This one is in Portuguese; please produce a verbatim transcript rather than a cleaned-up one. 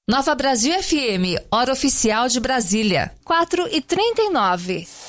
Nova Brasil F M, hora oficial de Brasília. quatro e trinta e nove.